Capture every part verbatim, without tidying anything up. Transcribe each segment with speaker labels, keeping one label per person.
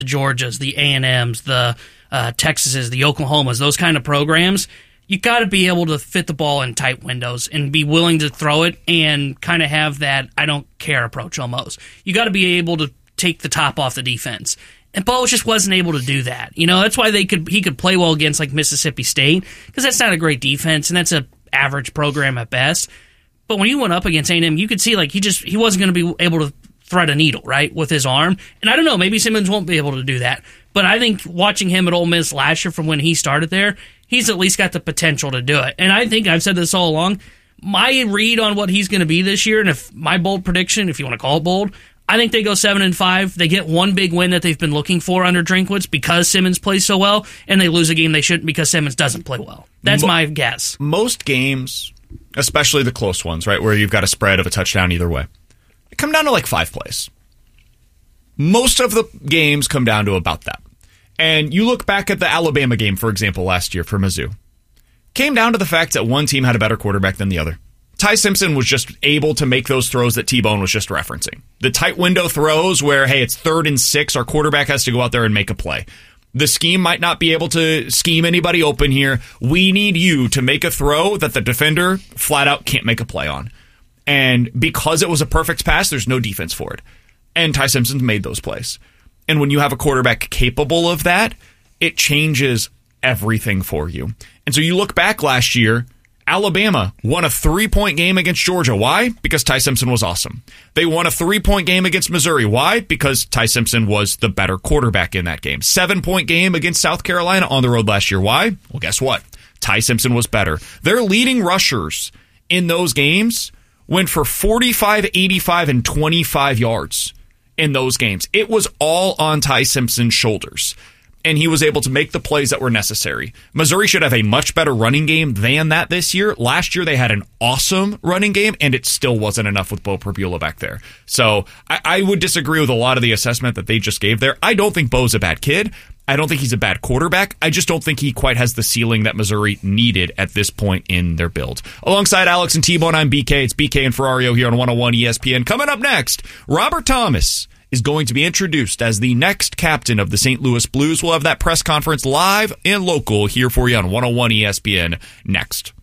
Speaker 1: the Georgias, the A and M's, the uh, Texases, the Oklahomas, those kind of programs, you got to be able to fit the ball in tight windows and be willing to throw it and kind of have that I don't care approach almost. You got to be able to take the top off the defense. And Bo just wasn't able to do that. You know, that's why they could he could play well against like Mississippi State, because that's not a great defense and that's a average program at best. But when he went up against A and M, you could see like he just he wasn't going to be able to thread a needle, right, with his arm. And I don't know, maybe Simmons won't be able to do that. But I think watching him at Ole Miss last year from when he started there, he's at least got the potential to do it. And I think I've said this all along. My read on what he's going to be this year, and if my bold prediction, if you want to call it bold, I think they go seven and five. They get one big win that they've been looking for under Drinkwitz because Simmons plays so well, and they lose a game they shouldn't because Simmons doesn't play well. That's Mo- my guess.
Speaker 2: Most games, especially the close ones, right, where you've got a spread of a touchdown either way, they come down to like five plays. Most of the games come down to about that. And you look back at the Alabama game, for example, last year for Mizzou. Came down to the fact that one team had a better quarterback than the other. Ty Simpson was just able to make those throws that T-Bone was just referencing. The tight window throws where, hey, it's third and six, our quarterback has to go out there and make a play. The scheme might not be able to scheme anybody open here. We need you to make a throw that the defender flat out can't make a play on. And because it was a perfect pass, there's no defense for it. And Ty Simpson made those plays. And when you have a quarterback capable of that, it changes everything for you. And so you look back last year, Alabama won a three-point game against Georgia. Why? Because Ty Simpson was awesome. They won a three-point game against Missouri. Why? Because Ty Simpson was the better quarterback in that game. Seven-point game against South Carolina on the road last year. Why? Well, guess what? Ty Simpson was better. Their leading rushers in those games went for forty-five, eighty-five, and twenty-five yards in those games. It was all on Ty Simpson's shoulders. And he was able to make the plays that were necessary. Missouri should have a much better running game than that this year. Last year, they had an awesome running game, and it still wasn't enough with Bo Pribula back there. So I, I would disagree with a lot of the assessment that they just gave there. I don't think Bo's a bad kid. I don't think he's a bad quarterback. I just don't think he quite has the ceiling that Missouri needed at this point in their build. Alongside Alex and T-Bone, I'm B K. It's B K and Ferrario here on one oh one E S P N. Coming up next, Robert Thomas is going to be introduced as the next captain of the Saint Louis Blues. We'll have that press conference live and local here for you on one oh one E S P N next.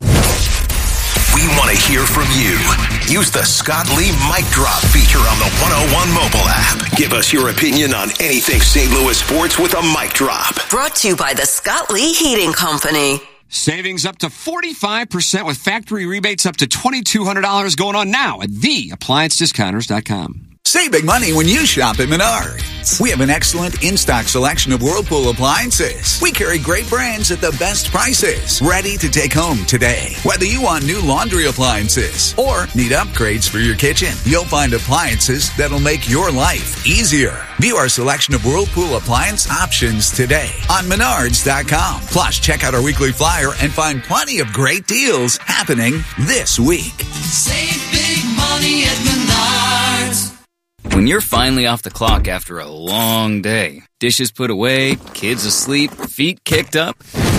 Speaker 3: We want to hear from you. Use the Scott Lee Mic Drop feature on the one oh one mobile app. Give us your opinion on anything Saint Louis sports with a mic drop.
Speaker 4: Brought to you by the Scott Lee Heating Company.
Speaker 5: Savings up to forty-five percent with factory rebates up to twenty-two hundred dollars going on now at the appliance discounters dot com.
Speaker 6: Save big money when you shop at Menards. We have an excellent in-stock selection of Whirlpool appliances. We carry great brands at the best prices, ready to take home today. Whether you want new laundry appliances or need upgrades for your kitchen, you'll find appliances that'll make your life easier. View our selection of Whirlpool appliance options today on Menards dot com. Plus, check out our weekly flyer and find plenty of great deals happening this week.
Speaker 7: Save big money at Menards.
Speaker 8: When you're finally off the clock after a long day, dishes put away, kids asleep, feet kicked up,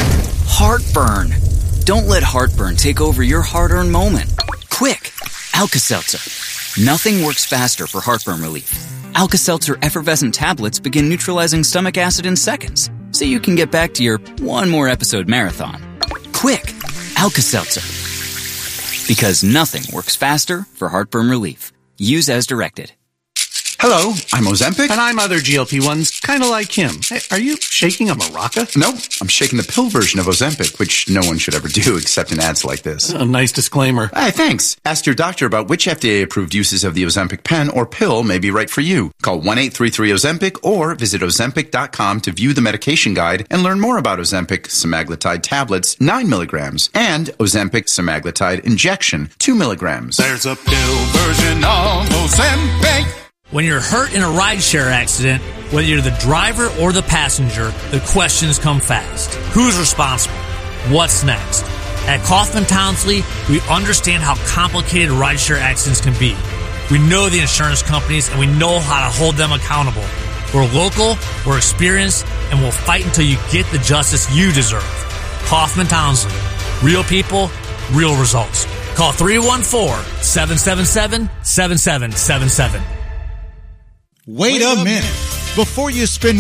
Speaker 8: heartburn. Don't let heartburn take over your hard-earned moment. Quick, Alka-Seltzer. Nothing works faster for heartburn relief. Alka-Seltzer effervescent tablets begin neutralizing stomach acid in seconds, so you can get back to your one more episode marathon. Quick, Alka-Seltzer. Because nothing works faster for heartburn relief. Use as directed.
Speaker 9: Hello, I'm Ozempic. And I'm other G L P ones, kind of like him. Hey, are you shaking a maraca?
Speaker 10: No, I'm shaking the pill version of Ozempic, which no one should ever do except in ads like this.
Speaker 9: A nice disclaimer.
Speaker 10: Hey, thanks. Ask your doctor about which F D A-approved uses of the Ozempic pen or pill may be right for you. Call one eight three three Ozempic or visit Ozempic dot com to view the medication guide and learn more about Ozempic semaglutide tablets, nine milligrams, and Ozempic semaglutide injection, two milligrams.
Speaker 11: There's a pill version of Ozempic.
Speaker 12: When you're hurt in a rideshare accident, whether you're the driver or the passenger, the questions come fast. Who's responsible? What's next? At Kaufman Townsley, we understand how complicated rideshare accidents can be. We know the insurance companies and we know how to hold them accountable. We're local, we're experienced, and we'll fight until you get the justice you deserve. Kaufman Townsley. Real people, real results. Call three one four, seven seven seven, seven seven seven seven.
Speaker 13: Wait a minute. Before you spend